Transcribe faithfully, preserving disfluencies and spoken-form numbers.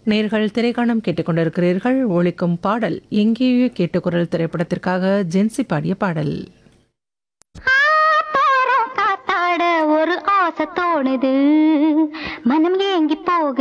நேர்கள் திரைக்காணம் கேட்டுக்கொண்டிருக்கிறீர்கள். ஒலிக்கும் பாடல் எங்கேயோ கேட்ட குரல் திரைப்படத்திற்காக ஜென்சி பாடிய பாடல். காத்தாட ஒரு ஆசை தோணுது, மனம் ஏங்கி போகுது.